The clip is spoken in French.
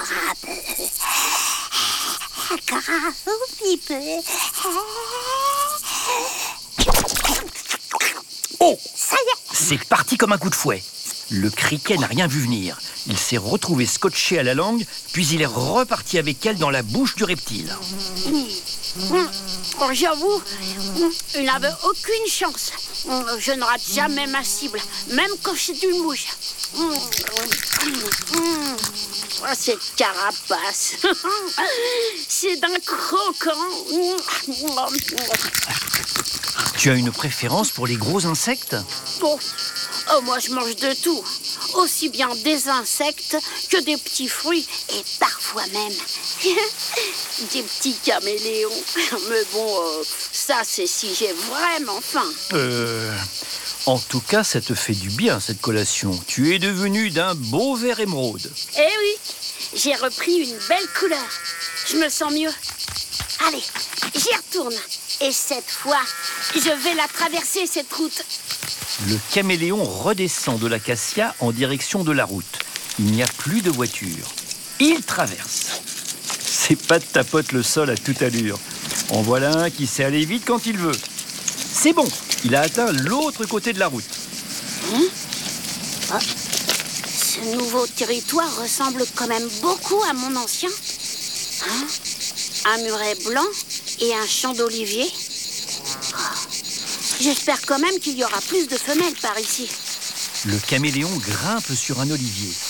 Encore un petit peu. Oh! Ça y est. C'est parti comme un coup de fouet. Le criquet n'a rien vu venir. Il s'est retrouvé scotché à la langue, puis il est reparti avec elle dans la bouche du reptile. Oh, j'avoue, il n'avait aucune chance. Je ne rate jamais ma cible, même quand c'est une mouche. Oh, cette carapace. C'est d'un croquant. Tu as une préférence pour les gros insectes? Bon, moi je mange de tout. Aussi bien des insectes que des petits fruits et parfois même des petits caméléons. Mais bon, ça c'est si j'ai vraiment faim. En tout cas, ça te fait du bien cette collation. Tu es devenu d'un beau vert émeraude. Eh oui, j'ai repris une belle couleur. Je me sens mieux. Allez, j'y retourne. Et cette fois, je vais la traverser cette route. Le caméléon redescend de l'acacia en direction de la route. Il n'y a plus de voiture. Il traverse. Ses pattes tapotent le sol à toute allure. En voilà un qui sait aller vite quand il veut. C'est bon, il a atteint l'autre côté de la route. Ce nouveau territoire ressemble quand même beaucoup à mon ancien. Un muret blanc et un champ d'oliviers. J'espère quand même qu'il y aura plus de femelles par ici. Le caméléon grimpe sur un olivier.